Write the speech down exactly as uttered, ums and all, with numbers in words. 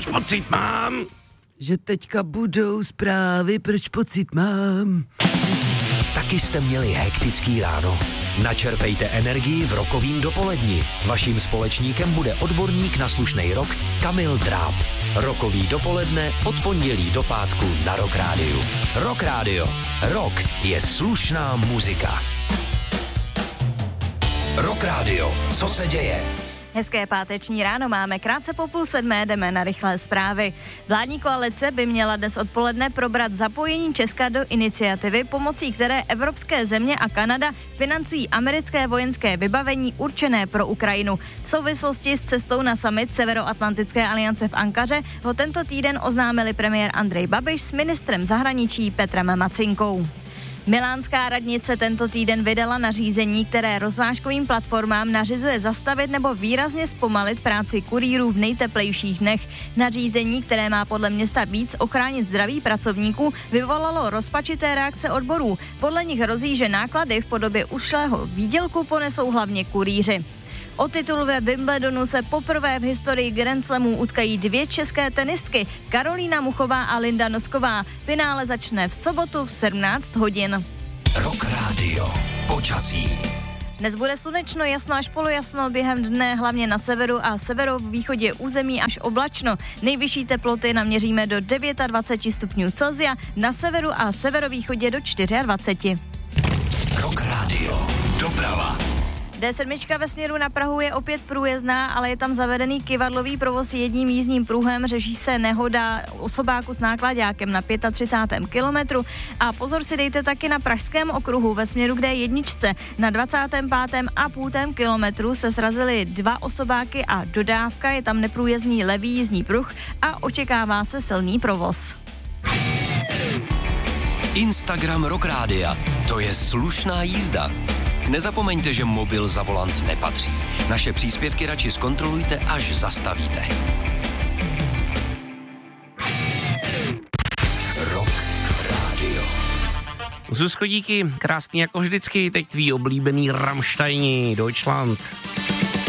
proč pocit mám? Že teďka budou zprávy, proč pocit mám. Taky jste měli hektický ráno. Načerpejte energii v rokovým dopoledni. Vaším společníkem bude odborník na slušnej rock Kamil Dráb. Rokový dopoledne od pondělí do pátku na Rock Rádiu. Rock Rádio. Rock je slušná muzika. Rock Rádio. Co se děje? Hezké páteční ráno máme, krátce po půl sedmé jdeme na rychlé zprávy. Vládní koalice by měla dnes odpoledne probrat zapojení Česka do iniciativy, pomocí které evropské země a Kanada financují americké vojenské vybavení určené pro Ukrajinu. V souvislosti s cestou na summit Severoatlantické aliance v Ankaře ho tento týden oznámili premiér Andrej Babiš s ministrem zahraničí Petrem Macinkou. Milánská radnice tento týden vydala nařízení, které rozvážkovým platformám nařizuje zastavit nebo výrazně zpomalit práci kurýrů v nejteplejších dnech. Nařízení, které má podle města víc ochránit zdraví pracovníků, vyvolalo rozpačité reakce odborů. Podle nich hrozí, že náklady v podobě ušlého výdělku ponesou hlavně kurýři. O titul ve Wimbledonu se poprvé v historii Grand Slamů utkají dvě české tenistky, Karolína Muchová a Linda Nosková. Finále začne v sobotu v sedmnáct hodin. Rock Radio. Počasí. Dnes bude slunečno, jasno až polojasno, během dne hlavně na severu a severovýchodě území až oblačno. Nejvyšší teploty naměříme do dvacet devět stupňů Celsia, na severu a severovýchodě do dvacet čtyři. Rock Radio. Doprava. D sedm ve směru na Prahu je opět průjezdná, ale je tam zavedený kyvadlový provoz jedním jízdním pruhem, řeší se nehoda osobáku s náklaďákem na třicátém pátém kilometru a pozor si dejte taky na pražském okruhu ve směru k D jedna. Na dvacátém pátém a půltém kilometru se srazily dva osobáky a dodávka, je tam neprůjezdný levý jízdní pruh a očekává se silný provoz. Instagram Rock Rádia. To je slušná jízda. Nezapomeňte, že mobil za volant nepatří. Naše příspěvky radši zkontrolujte, až zastavíte. Rock Radio. Zuzko, díky, krásný jako vždycky, teď tvý oblíbený Rammsteini, Deutschland.